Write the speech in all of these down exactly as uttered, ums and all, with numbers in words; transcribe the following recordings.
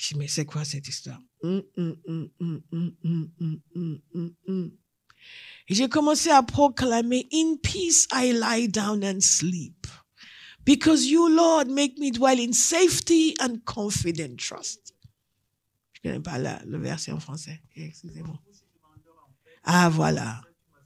Je dis, mais c'est quoi cette histoire? Hum, hum, hum, hum, hum, hum, hum, hum, hum, hum. Et j'ai commencé à proclamer, in peace I lie down and sleep. Because you, Lord, make me dwell in safety and confident trust. Je ne connais pas la, le verset en français. Excusez-moi. Ah, voilà.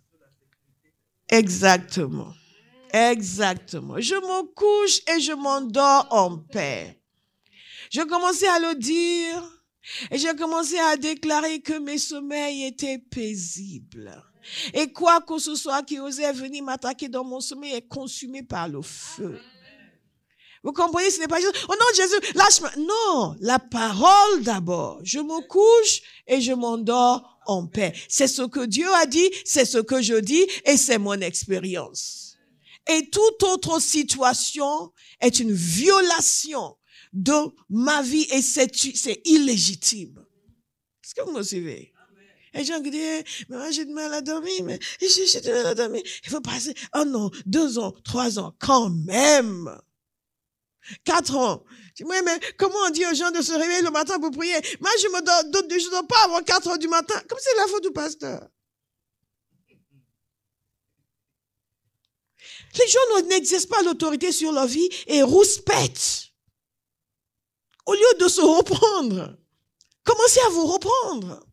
Exactement. Exactement. Je me couche et je m'endors en paix. Je commençais à le dire et j'ai commencé à déclarer que mes sommeils étaient paisibles. Et quoi que ce soit qui osait venir m'attaquer dans mon sommeil est consumé par le feu. Vous comprenez, ce n'est pas juste, oh non, Jésus, lâche-moi. Non, la parole d'abord. Je me couche et je m'endors en paix. C'est ce que Dieu a dit, c'est ce que je dis et c'est mon expérience. Et toute autre situation est une violation de ma vie et c'est, c'est illégitime. Est-ce que vous me suivez? Et les gens qui disent, mais moi j'ai du mal à dormir, mais j'ai, j'ai du mal à dormir. Il faut passer un an, deux ans, trois ans, quand même. Quatre ans. Je dis, oui, mais comment on dit aux gens de se réveiller le matin pour prier? Moi, je me dors, je ne dors pas avant quatre heures du matin. Comme c'est la faute du pasteur. Les gens n'exercent pas l'autorité sur leur vie et rouspètent. Au lieu de se reprendre, commencez à vous reprendre.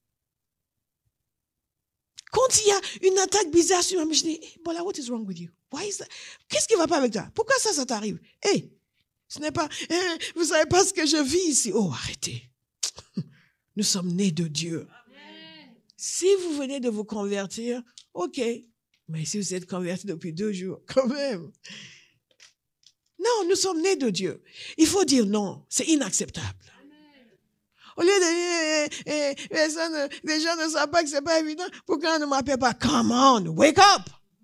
Quand il y a une attaque bizarre sur moi, je dis, hey, Bola, what is wrong with you? Why is that? Qu'est-ce qui ne va pas avec toi? Pourquoi ça, ça t'arrive? Hey, ce n'est pas, hey, vous ne savez pas ce que je vis ici. Oh, arrêtez. Nous sommes nés de Dieu. Amen. Si vous venez de vous convertir, ok. Mais si vous êtes converti depuis deux jours, quand même. Non, nous sommes nés de Dieu. Il faut dire non. C'est inacceptable. Au lieu de dire, eh, eh, personne, les gens ne savent pas que c'est pas évident, pourquoi on ne m'appelle pas? Come on, wake up!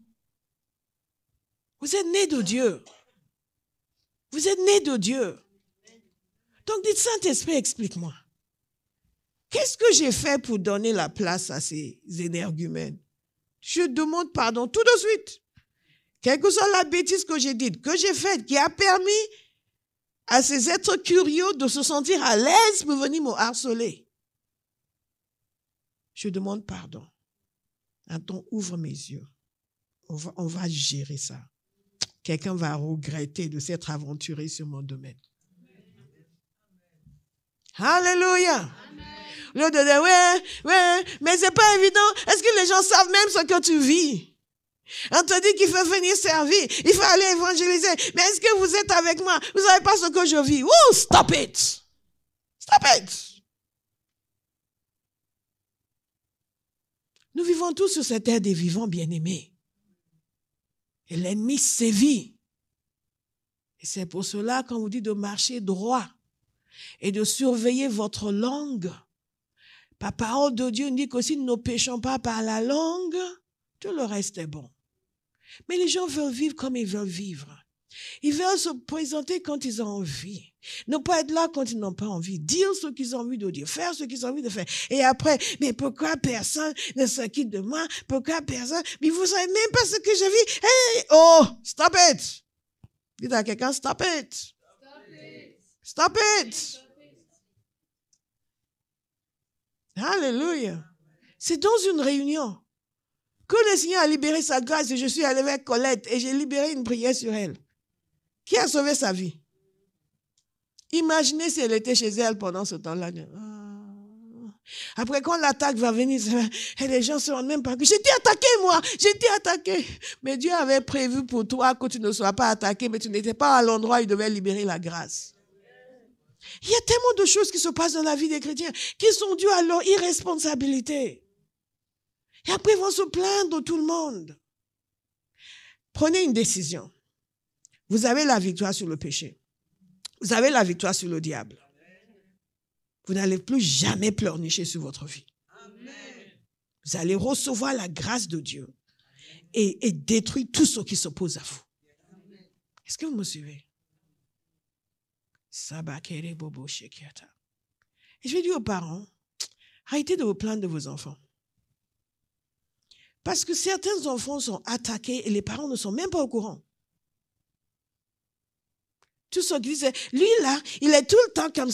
Vous êtes nés de Dieu. Vous êtes nés de Dieu. Donc dites, Saint-Esprit, explique-moi. Qu'est-ce que j'ai fait pour donner la place à ces énergumènes? Je demande pardon tout de suite. Quelle que soit la bêtise que j'ai dite, que j'ai faite, qui a permis à ces êtres curieux de se sentir à l'aise pour venir me harceler. Je demande pardon. Attends, ouvre mes yeux. On va, on va gérer ça. Quelqu'un va regretter de s'être aventuré sur mon domaine. Alléluia. Au lieu de dire, ouais, ouais, mais c'est pas évident. Est-ce que les gens savent même ce que tu vis? On te dit qu'il faut venir servir, il faut aller évangéliser. Mais est-ce que vous êtes avec moi? Vous ne savez pas ce que je vis. Ouh, stop it. Stop it. Nous vivons tous sur cette terre des vivants bien-aimés. Et l'ennemi sévit. Et c'est pour cela qu'on vous dit de marcher droit et de surveiller votre langue. La parole de Dieu dit que si nous ne péchons pas par la langue, tout le reste est bon. Mais les gens veulent vivre comme ils veulent vivre. Ils veulent se présenter quand ils ont envie. Ne pas être là quand ils n'ont pas envie. Dire ce qu'ils ont envie de dire. Faire ce qu'ils ont envie de faire. Et après, mais pourquoi personne ne s'inquiète de moi? Pourquoi personne? Mais vous ne savez même pas ce que je vis. Hey, oh, stop it. Dites à quelqu'un, stop it. Stop it. Stop it. Alléluia. C'est dans une réunion que le Seigneur a libéré sa grâce et je suis allé avec Colette et j'ai libéré une prière sur elle. Qui a sauvé sa vie? Imaginez si elle était chez elle pendant ce temps-là. Après, quand l'attaque va venir, et les gens ne se rendent même pas que j'ai été attaqué, moi, j'ai été attaqué. Mais Dieu avait prévu pour toi que tu ne sois pas attaqué, mais tu n'étais pas à l'endroit où il devait libérer la grâce. Il y a tellement de choses qui se passent dans la vie des chrétiens qui sont dues à leur irresponsabilité. Et après, ils vont se plaindre de tout le monde. Prenez une décision. Vous avez la victoire sur le péché. Vous avez la victoire sur le diable. Vous n'allez plus jamais pleurnicher sur votre vie. Vous allez recevoir la grâce de Dieu et, et détruire tout ce qui s'oppose à vous. Est-ce que vous me suivez? Et je vais dire aux parents, arrêtez de vous plaindre de vos enfants. Parce que certains enfants sont attaqués et les parents ne sont même pas au courant. Tout ce qu'ils disent, lui là, il est tout le temps comme